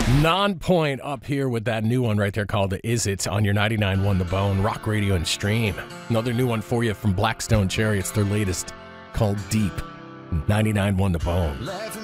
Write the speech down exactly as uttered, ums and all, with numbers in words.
Non-point up here with that new one right there called Is It on your ninety-nine one The Bone, Rock Radio and Stream. Another new one for you from Blackstone Cherry. It's their latest called Deep. ninety-nine one The Bone.